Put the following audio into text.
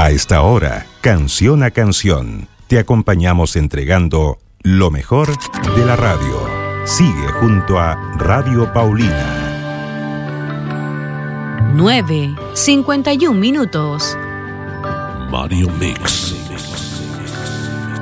A esta hora, canción a canción, te acompañamos entregando lo mejor de la radio. Sigue junto a Radio Paulina. 9:51. Mario Mix.